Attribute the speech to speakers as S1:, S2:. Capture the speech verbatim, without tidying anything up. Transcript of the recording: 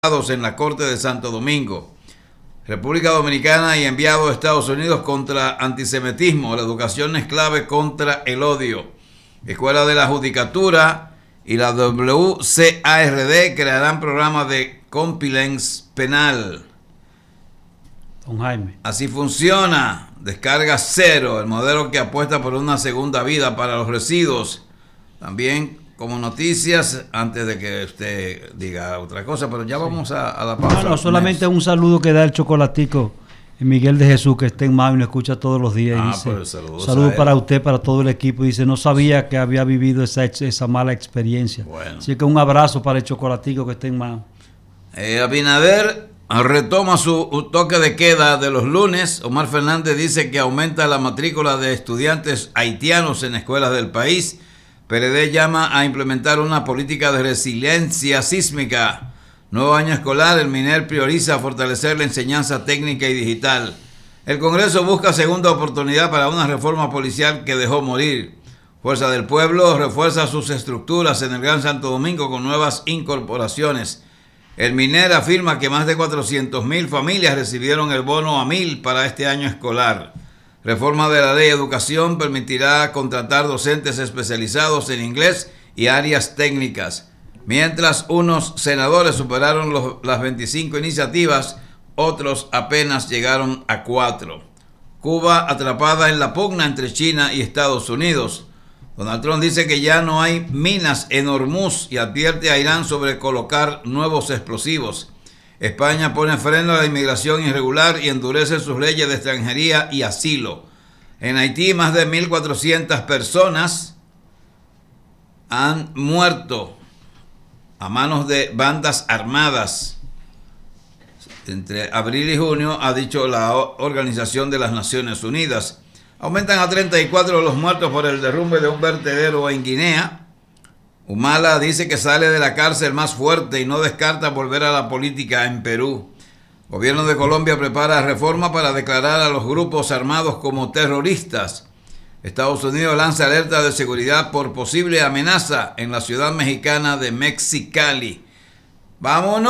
S1: en la Corte de Santo Domingo. República Dominicana y enviado a Estados Unidos contra antisemitismo. La educación es clave contra el odio. Escuela de la Judicatura y la W C A R D crearán programas de compliance penal.
S2: Don Jaime.
S1: Así funciona. Descarga cero, el modelo que apuesta por una segunda vida para los residuos. También como noticias, antes de que usted diga otra cosa, pero ya sí. vamos a, a la pausa.
S2: No, no, solamente un saludo que da el chocolatico Miguel de Jesús, que está en Mao y nos escucha todos los días.
S1: Ah,
S2: y dice,
S1: pues saludos
S2: saludos para usted, para todo el equipo. Dice, no sabía que había vivido esa, esa mala experiencia.
S1: Bueno.
S2: Así que un abrazo para el chocolatico que está en Mao.
S1: Eh, Abinader retoma su toque de queda de los lunes. Omar Fernández dice que aumenta la matrícula de estudiantes haitianos en escuelas del país. P L D llama a implementar una política de resiliencia sísmica. Nuevo año escolar, el MINER prioriza fortalecer la enseñanza técnica y digital. El Congreso busca segunda oportunidad para una reforma policial que dejó morir. Fuerza del Pueblo refuerza sus estructuras en el Gran Santo Domingo con nuevas incorporaciones. El MINER afirma que más de cuatrocientas mil familias recibieron el bono a mil para este año escolar. Reforma de la ley de educación permitirá contratar docentes especializados en inglés y áreas técnicas. Mientras unos senadores superaron los, las veinticinco iniciativas, otros apenas llegaron a cuatro. Cuba atrapada en la pugna entre China y Estados Unidos. Donald Trump dice que ya no hay minas en Hormuz y advierte a Irán sobre colocar nuevos explosivos. España pone freno a la inmigración irregular y endurece sus leyes de extranjería y asilo. En Haití, más de mil cuatrocientas personas han muerto a manos de bandas armadas. Entre abril y junio, ha dicho la Organización de las Naciones Unidas. Aumentan a treinta y cuatro los muertos por el derrumbe de un vertedero en Guinea. Humala dice que sale de la cárcel más fuerte y no descarta volver a la política en Perú. Gobierno de Colombia prepara reforma para declarar a los grupos armados como terroristas. Estados Unidos lanza alerta de seguridad por posible amenaza en la ciudad mexicana de Mexicali. ¡Vámonos!